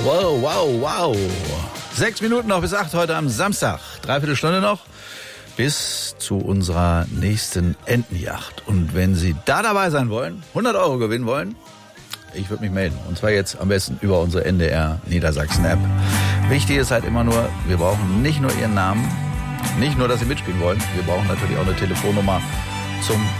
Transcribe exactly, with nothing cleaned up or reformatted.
Wow, wow, wow. Sechs Minuten noch bis acht heute am Samstag. Dreiviertel Stunde noch bis zu unserer nächsten Entenjacht. Und wenn Sie da dabei sein wollen, hundert Euro gewinnen wollen, ich würde mich melden. Und zwar jetzt am besten über unsere N D R Niedersachsen-App. Wichtig ist halt immer nur, wir brauchen nicht nur Ihren Namen, nicht nur, dass Sie mitspielen wollen, wir brauchen natürlich auch eine Telefonnummer zum